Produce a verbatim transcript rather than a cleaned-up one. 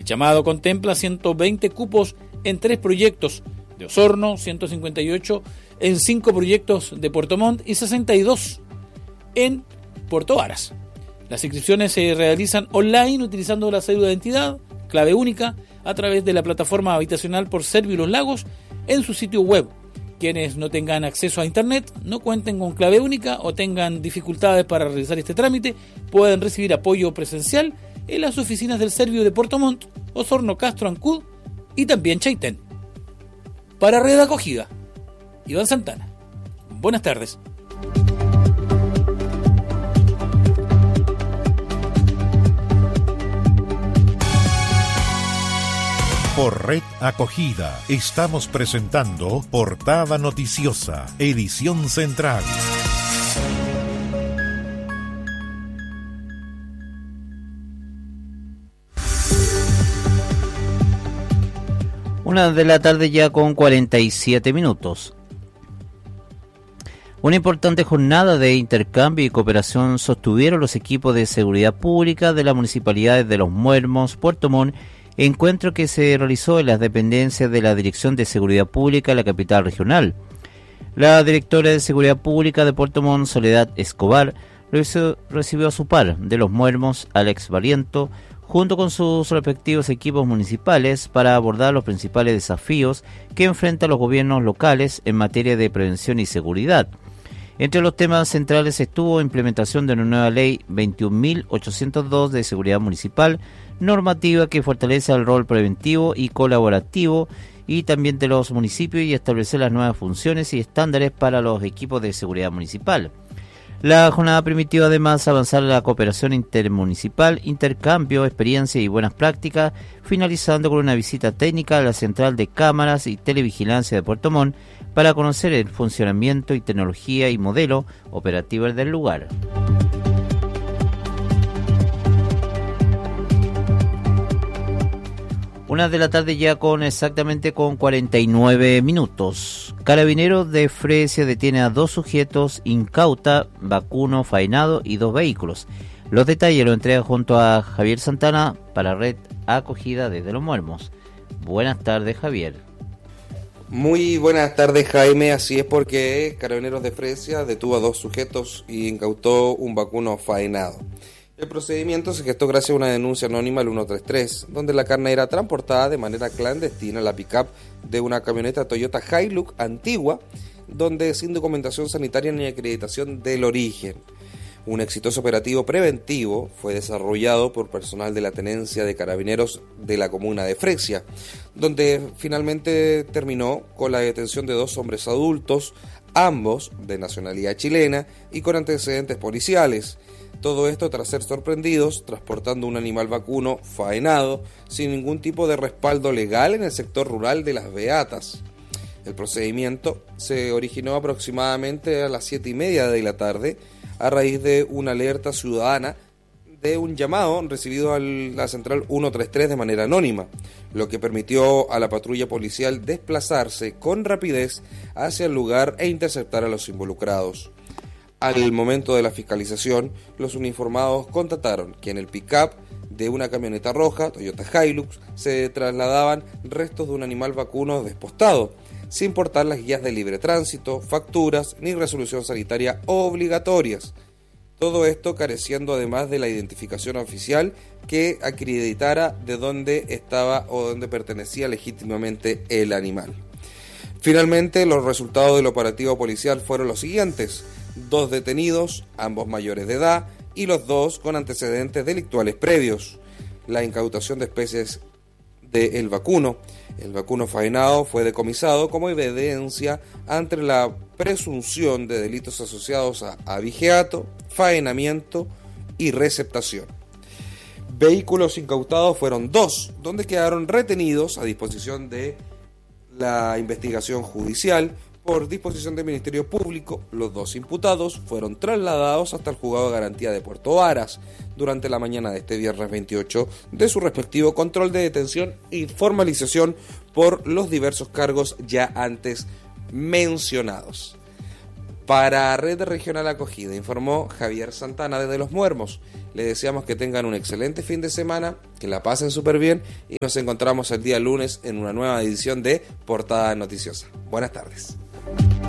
llamado contempla ciento veinte cupos en tres proyectos de Osorno, ciento cincuenta y ocho en cinco proyectos de Puerto Montt y sesenta y dos en Puerto Varas. Las inscripciones se realizan online utilizando la cédula de identidad, clave única, a través de la plataforma habitacional por Servio Los Lagos en su sitio web. Quienes no tengan acceso a internet, no cuenten con clave única o tengan dificultades para realizar este trámite, pueden recibir apoyo presencial en las oficinas del Servio de Puerto Montt, Osorno, Castro, Ancud y también Chaitén. Para Red Acogida, Iván Santana. Buenas tardes. Por Red Acogida estamos presentando Portada Noticiosa, edición central. Una de la tarde ya con cuarenta y siete minutos. Una importante jornada de intercambio y cooperación sostuvieron los equipos de seguridad pública de las municipalidades de Los Muermos, Puerto Montt, encuentro que se realizó en las dependencias de la Dirección de Seguridad Pública de la capital regional. La directora de Seguridad Pública de Puerto Montt, Soledad Escobar, recibió a su par de Los Muermos, Alex Barriento, junto con sus respectivos equipos municipales para abordar los principales desafíos que enfrentan los gobiernos locales en materia de prevención y seguridad. Entre los temas centrales estuvo implementación de una nueva ley veintiún mil ochocientos dos de seguridad municipal, normativa que fortalece el rol preventivo y colaborativo y también de los municipios y establecer las nuevas funciones y estándares para los equipos de seguridad municipal. La jornada permitió además avanzar la cooperación intermunicipal, intercambio, experiencia y buenas prácticas, finalizando con una visita técnica a la Central de Cámaras y Televigilancia de Puerto Montt para conocer el funcionamiento y tecnología y modelo operativo del lugar. Una de la tarde ya con exactamente con cuarenta y nueve minutos. Carabineros de Fresia detiene a dos sujetos, incauta, vacuno, faenado y dos vehículos. Los detalles lo entrega junto a Javier Santana para Red Acogida desde Los Muermos. Buenas tardes, Javier. Muy buenas tardes, Jaime. Así es, porque Carabineros de Fresia detuvo a dos sujetos y incautó un vacuno faenado. El procedimiento se gestó gracias a una denuncia anónima al ciento treinta y tres, donde la carne era transportada de manera clandestina en la pick-up de una camioneta Toyota Hilux antigua, donde sin documentación sanitaria ni acreditación del origen. Un exitoso operativo preventivo fue desarrollado por personal de la Tenencia de Carabineros de la comuna de Fresia, donde finalmente terminó con la detención de dos hombres adultos, ambos de nacionalidad chilena y con antecedentes policiales. Todo esto tras ser sorprendidos transportando un animal vacuno faenado sin ningún tipo de respaldo legal en el sector rural de Las Beatas. El procedimiento se originó aproximadamente a las siete y media de la tarde a raíz de una alerta ciudadana de un llamado recibido a la central ciento treinta y tres de manera anónima, lo que permitió a la patrulla policial desplazarse con rapidez hacia el lugar e interceptar a los involucrados. Al momento de la fiscalización, los uniformados constataron que en el pick-up de una camioneta roja, Toyota Hilux, se trasladaban restos de un animal vacuno despostado, sin portar las guías de libre tránsito, facturas ni resolución sanitaria obligatorias. Todo esto careciendo además de la identificación oficial que acreditara de dónde estaba o dónde pertenecía legítimamente el animal. Finalmente, los resultados del operativo policial fueron los siguientes: dos detenidos, ambos mayores de edad, y los dos con antecedentes delictuales previos. La incautación de especies del vacuno. El vacuno faenado fue decomisado como evidencia ante la presunción de delitos asociados a abigeato, faenamiento y receptación. Vehículos incautados fueron dos, donde quedaron retenidos a disposición de la investigación judicial. Por disposición del Ministerio Público, los dos imputados fueron trasladados hasta el Juzgado de Garantía de Puerto Varas durante la mañana de este viernes veintiocho de su respectivo control de detención y formalización por los diversos cargos ya antes mencionados. Para Red Regional Acogida, informó Javier Santana desde Los Muermos. Les deseamos que tengan un excelente fin de semana, que la pasen súper bien y nos encontramos el día lunes en una nueva edición de Portada Noticiosa. Buenas tardes.